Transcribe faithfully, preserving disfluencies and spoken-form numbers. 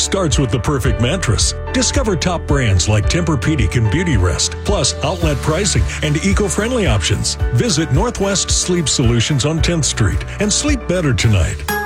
starts with the perfect mattress. Discover top brands like Tempur-Pedic and Beautyrest, plus outlet pricing and eco-friendly options. Visit Northwest Sleep Solutions on tenth Street and sleep better tonight.